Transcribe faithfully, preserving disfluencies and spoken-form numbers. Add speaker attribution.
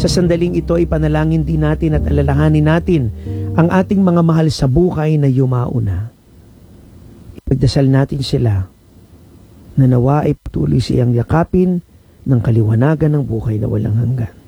Speaker 1: Sa sandaling ito ay panalangin din natin at alalahanin natin ang ating mga mahal sa buhay na yumauna. Ipagdasal natin sila na nawa ay patuloy siyang yakapin ng kaliwanagan ng buhay na walang hanggan.